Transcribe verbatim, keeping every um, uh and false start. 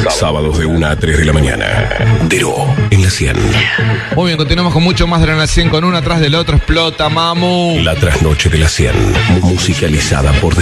Sábados de una a tres de la mañana. Dero en la cien. Muy bien, continuamos con mucho más de la cien, con uno atrás del otro. Explota, mamu. La trasnoche de la cien. Musicalizada por